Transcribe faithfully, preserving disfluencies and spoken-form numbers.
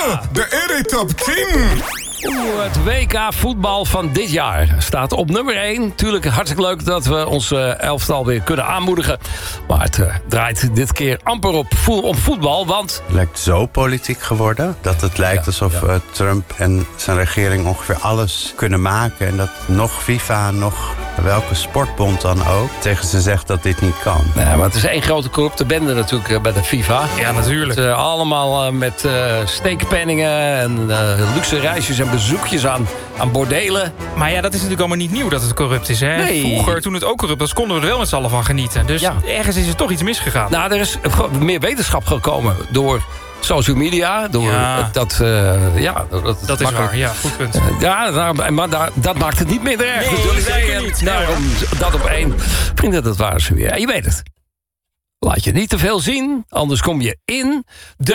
Uh, de Eritop tien. Oeh, het W K voetbal van dit jaar staat op nummer één. Tuurlijk hartstikke leuk dat we ons uh, elftal weer kunnen aanmoedigen. Maar het uh, draait dit keer amper op, vo- op voetbal, want... Het lijkt zo politiek geworden dat het lijkt Ja, alsof ja. uh, Trump en zijn regering ongeveer alles kunnen maken. En dat nog FIFA, nog welke sportbond dan ook tegen ze zegt dat dit niet kan. Nee, maar het is één grote corrupte bende natuurlijk uh, bij de FIFA. Ja, natuurlijk. Het, uh, allemaal uh, met uh, steekpenningen en uh, luxe reisjes en bezoekjes aan, aan bordelen. Maar ja, dat is natuurlijk allemaal niet nieuw dat het corrupt is. Hè? Nee. Vroeger, toen het ook corrupt was, konden we er wel met z'n allen van genieten. Dus Ja. ergens is er toch iets misgegaan. Nou, er is uh, meer wetenschap gekomen door social media. Door Ja. uh, dat, uh, ja, dat, dat is makkelijk- waar, ja, goed punt. Uh, Ja, nou, maar daar, dat maakt het niet minder erg. Nee, natuurlijk. zeker En niet. Nee, Daarom dat op één. Vrienden, dat waren ze weer. En je weet het. Laat je niet te veel zien, anders kom je in de